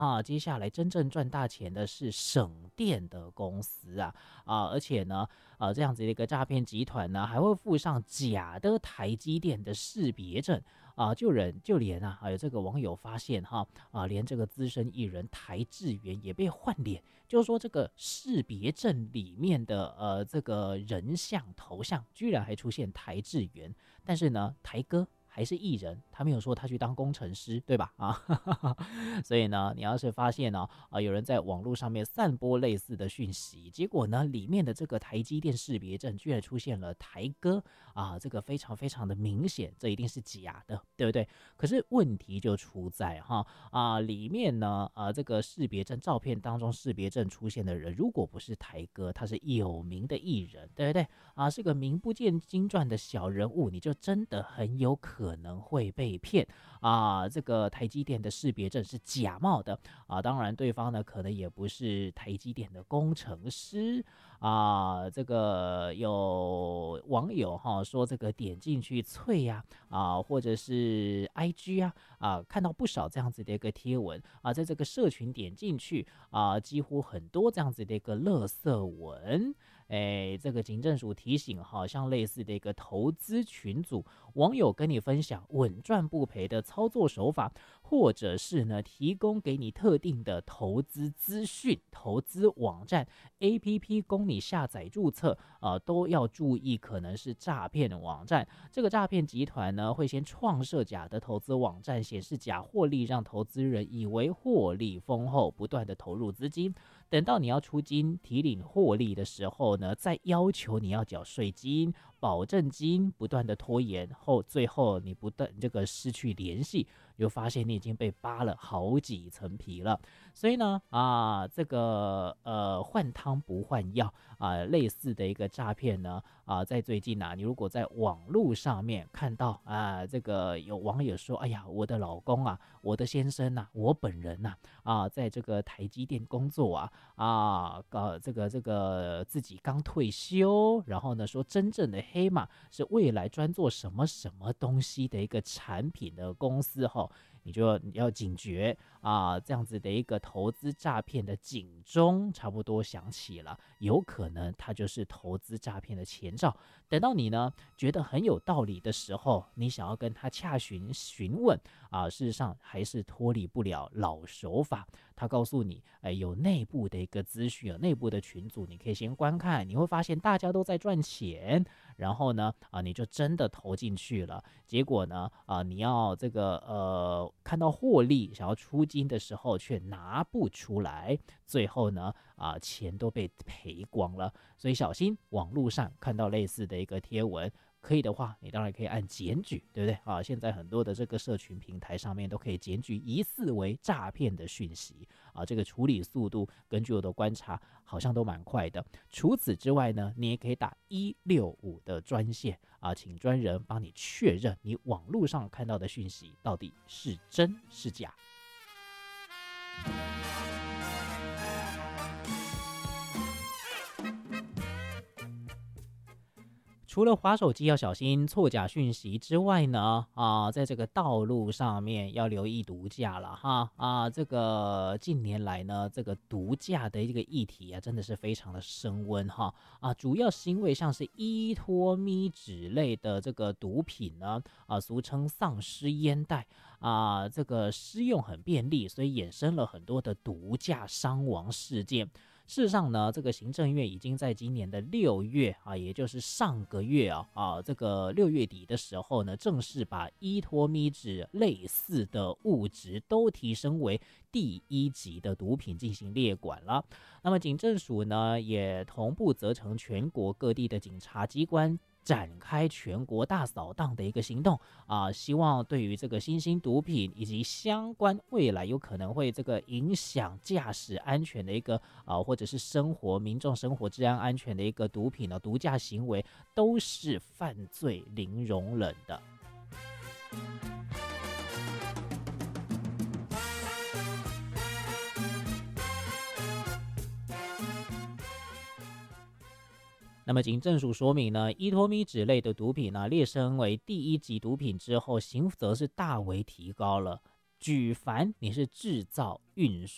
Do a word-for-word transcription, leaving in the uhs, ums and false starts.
啊，接下来真正赚大钱的是省电的公司啊啊，而且呢，呃，这样子的一个诈骗集团呢，还会附上假的台积电的识别证啊，就人就连啊，还有这个网友发现哈啊，连这个资深艺人台志源也被换脸，就是说这个识别证里面的呃这个人像头像，居然还出现台志源，但是呢，台哥还是艺人，他没有说他去当工程师，对吧？啊，所以呢，你要是发现呢、啊，有人在网络上面散播类似的讯息，结果呢，里面的这个台积电识别证居然出现了台哥啊，这个非常非常的明显，这一定是假的，对不对？可是问题就出在哈啊，里面呢，啊，这个识别证照片当中识别证出现的人，如果不是台哥，他是有名的艺人，对不对？啊，是个名不见经传的小人物，你就真的很有可能会被骗啊！这个台积电的识别证是假冒的啊，当然对方呢可能也不是台积电的工程师啊。这个有网友哈说，这个点进去脆呀 啊, 啊，或者是 I G 啊啊，看到不少这样子的一个贴文啊，在这个社群点进去啊，几乎很多这样子的一个垃圾文。哎，这个警政署提醒，好像类似的一个投资群组，网友跟你分享稳赚不赔的操作手法，或者是呢提供给你特定的投资资讯、投资网站、A P P 供你下载注册，呃，都要注意可能是诈骗的网站。这个诈骗集团呢会先创设假的投资网站，显示假获利，让投资人以为获利丰厚，不断的投入资金。等到你要出金提领获利的时候呢，再要求你要缴税金、保证金，不断的拖延后，最后你不断这个失去联系，就发现你已经被扒了好几层皮了。所以呢，啊，这个呃换汤不换药啊，类似的一个诈骗呢，啊，在最近啊，你如果在网络上面看到啊，这个有网友说，哎呀，我的老公啊，我的先生呐、啊，我本人呐、啊，啊，在这个台积电工作啊。啊，呃，这个这个自己刚退休，然后呢说真正的黑马是未来专做什么什么东西的一个产品的公司哈，你就要警觉啊，这样子的一个投资诈骗的警钟差不多响起了，有可能它就是投资诈骗的前兆。等到你呢觉得很有道理的时候，你想要跟他洽询询问啊，事实上还是脱离不了老手法。他告诉你，哎，有内部的一个资讯，有内部的群组，你可以先观看，你会发现大家都在赚钱，然后呢，啊，你就真的投进去了。结果呢，啊，你要这个呃看到获利，想要出金的时候却拿不出来，最后呢，啊，钱都被赔光了。所以小心网络上看到类似的一个贴文。可以的话，你当然可以按检举，对不对啊？现在很多的这个社群平台上面都可以检举疑似为诈骗的讯息啊，这个处理速度根据我的观察好像都蛮快的。除此之外呢，你也可以打一六五的专线啊，请专人帮你确认你网络上看到的讯息到底是真是假。除了滑手机要小心错假讯息之外呢，啊，在这个道路上面要留意毒驾了哈啊，这个近年来呢，这个毒驾的这个议题啊，真的是非常的升温哈啊，主要是因为像是依托咪酯类的这个毒品呢，啊，俗称丧尸烟袋啊，这个施用很便利，所以衍生了很多的毒驾伤亡事件。事实上呢，这个行政院已经在今年的六月啊，也就是上个月啊啊，这个六月底的时候呢，正式把依托咪酯类似的物质都提升为第一级的毒品进行列管了。那么警政署呢，也同步责成全国各地的警察机关展开全国大扫荡的一个行动啊，希望对于这个新兴毒品以及相关未来有可能会这个影响驾驶安全的一个啊，或者是生活民众生活治安安全的一个毒品的毒驾行为，都是犯罪零容忍的。那么警政署说明呢，依托咪酯类的毒品呢，列升为第一级毒品之后，刑责是大为提高了。举凡你是制造、运输